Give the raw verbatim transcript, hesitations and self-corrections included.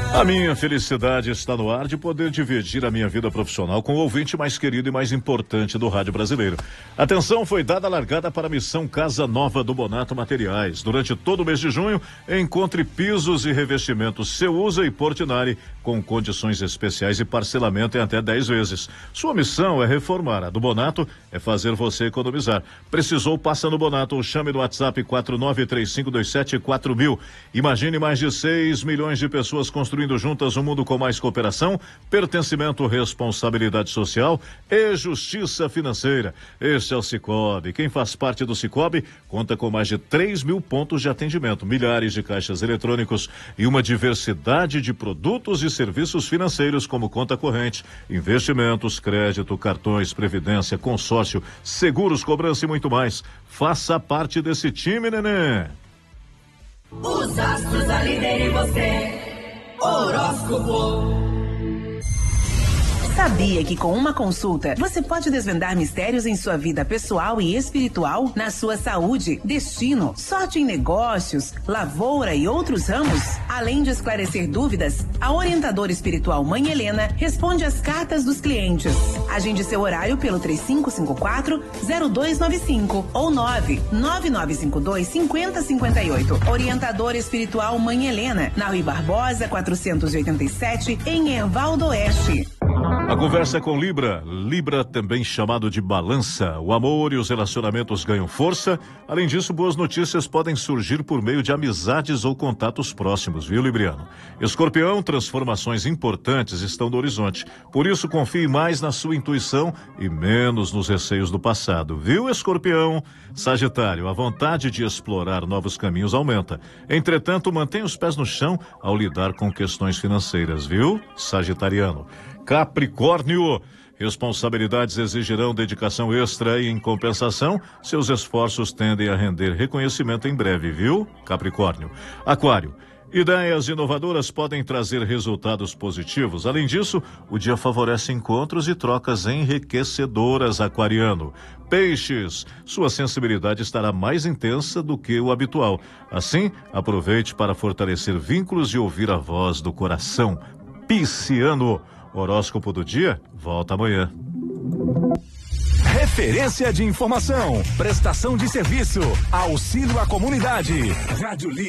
A minha felicidade está no ar de poder dividir a minha vida profissional com o ouvinte mais querido e mais importante do rádio brasileiro. Atenção, foi dada a largada para a missão Casa Nova do Bonato Materiais. Durante todo o mês de junho, encontre pisos e revestimentos Ceusa e Portinari com condições especiais e parcelamento em até dez vezes. Sua missão é reformar. A do Bonato é fazer você economizar. Precisou, passa no Bonato ou chame no WhatsApp quatro nove três cinco dois sete quatro mil. Imagine mais de seis milhões de pessoas construindo juntas um mundo com mais cooperação, pertencimento, responsabilidade social e justiça financeira. Este é o Sicoob. Quem faz parte do Sicoob conta com mais de três mil pontos de atendimento, milhares de caixas eletrônicos e uma diversidade de produtos e serviços financeiros como conta corrente, investimentos, crédito, cartões, previdência, consórcio, seguros, cobrança e muito mais. Faça parte desse time, neném. Os astros alinham você. Horóscopo. Sabia que com uma consulta você pode desvendar mistérios em sua vida pessoal e espiritual, na sua saúde, destino, sorte em negócios, lavoura e outros ramos? Além de esclarecer dúvidas, a orientadora espiritual Mãe Helena responde às cartas dos clientes. Agende seu horário pelo três cinco cinco quatro, zero dois nove cinco ou nove nove nove cinco dois, cinco zero cinco oito. Orientadora espiritual Mãe Helena, na Rui Barbosa, quatrocentos e oitenta e sete, em Erval do Oeste. A conversa é com Libra. Libra, também chamado de balança. O amor e os relacionamentos ganham força. Além disso, boas notícias podem surgir por meio de amizades ou contatos próximos, viu, Libriano? Escorpião, transformações importantes estão no horizonte. Por isso, confie mais na sua intuição e menos nos receios do passado, viu, Escorpião? Sagitário, a vontade de explorar novos caminhos aumenta. Entretanto, mantenha os pés no chão ao lidar com questões financeiras, viu, Sagitariano? Capricórnio, responsabilidades exigirão dedicação extra e, em compensação, seus esforços tendem a render reconhecimento em breve, viu, Capricórnio? Aquário, ideias inovadoras podem trazer resultados positivos. Além disso, o dia favorece encontros e trocas enriquecedoras, aquariano. Peixes, sua sensibilidade estará mais intensa do que o habitual. Assim, aproveite para fortalecer vínculos e ouvir a voz do coração. Pisciano, horóscopo do dia, volta amanhã. Referência de informação, prestação de serviço, auxílio à comunidade. Rádio Livre.